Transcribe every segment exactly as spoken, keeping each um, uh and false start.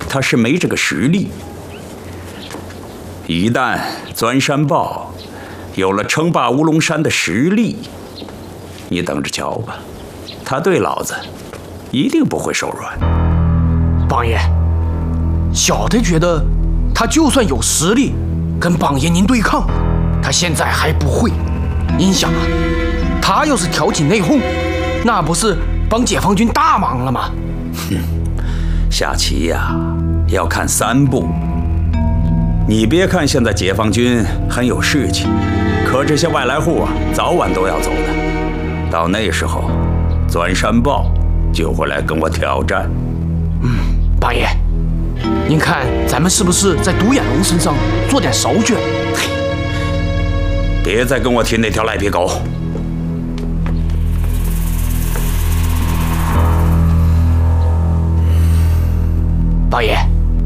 他是没这个实力。一旦钻山豹有了称霸乌龙山的实力，你等着瞧吧，他对老子一定不会手软。 榜爷，小的觉得他就算有实力跟榜爷您对抗，他现在还不会。您想啊，他要是挑起内讧，那不是帮解放军大忙了吗？ 哼，下棋呀，要看三步。你别看现在解放军很有士气，可这些外来户啊，早晚都要走的。到那时候，钻山豹就会来跟我挑战。 嗯，八爷，您看咱们是不是在独眼龙身上做点手脚？ 嘿，别再跟我提那条赖皮狗！ 八爷。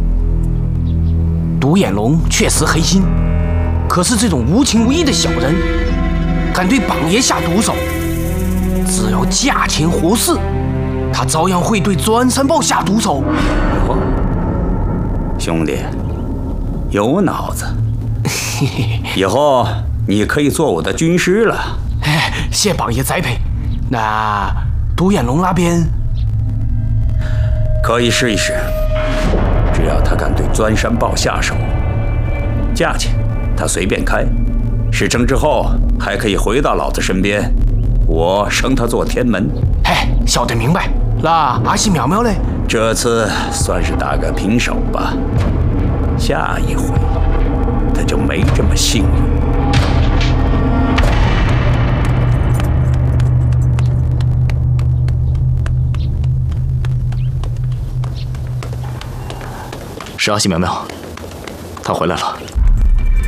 独眼龙确实黑心，可是这种无情无义的小人，敢对榜爷下毒手，只要价钱合适，他照样会对钻山豹下毒手。 哦，兄弟，有脑子，以后你可以做我的军师了。 哎，谢榜爷栽培。那独眼龙那边可以试一试。只要他敢对钻山豹下手，价钱他随便开，事成之后还可以回到老子身边，我升他做天门。 哎，晓得明白。那阿西苗苗嘞？ 这次算是打个平手吧，下一回他就没这么幸运。 是阿西苗苗，她回来了。